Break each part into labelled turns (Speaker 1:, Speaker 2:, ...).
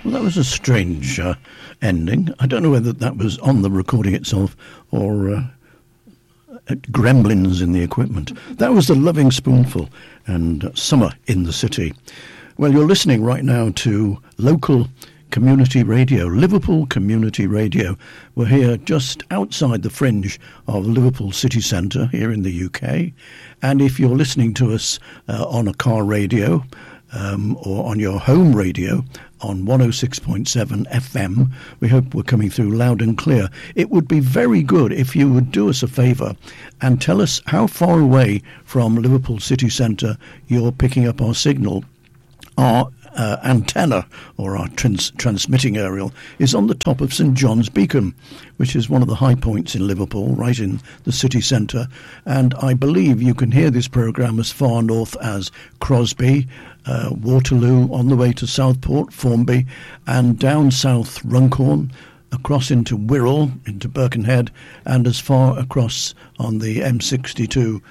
Speaker 1: Well, that was a strange ending. I don't know whether that was on the recording itself or gremlins in the equipment. That was The Loving Spoonful and Summer in the City. Well, you're listening right now to local community radio, Liverpool Community Radio. We're here just outside the fringe of Liverpool city centre here in the UK. And if you're listening to us on a car radio or on your home radio on 106.7 FM, we hope we're coming through loud and clear. It would be very good if you would do us a favour and tell us how far away from Liverpool city centre you're picking up our signal. Our antenna, or our transmitting aerial, is on the top of St John's Beacon, which is one of the high points in Liverpool, right in the city centre. And I believe you can hear this programme as far north as Crosby, Waterloo, on the way to Southport, Formby, and down south Runcorn, across into Wirral, into Birkenhead, and as far across on the M62,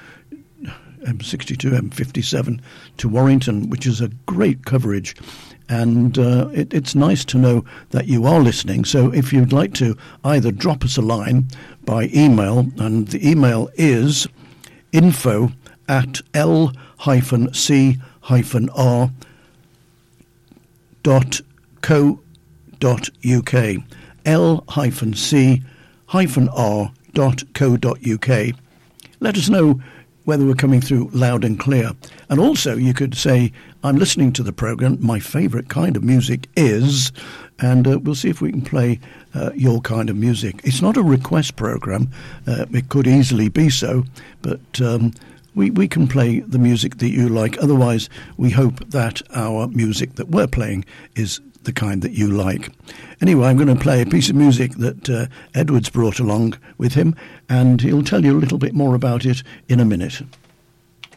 Speaker 1: M57 to Warrington, which is a great coverage. And it's nice to know that you are listening. So if you'd like to either drop us a line by email, and the email is info@l-c-r.co.uk, l-c-r.co.uk. Let us know whether we're coming through loud and clear. And also you could say, I'm listening to the programme, my favourite kind of music is, and we'll see if we can play your kind of music. It's not a request programme, it could easily be so, but we can play the music that you like. Otherwise, we hope that our music that we're playing is the kind that you like. Anyway, I'm going to play a piece of music that Edward's brought along with him, and he'll tell you a little bit more about it in a minute.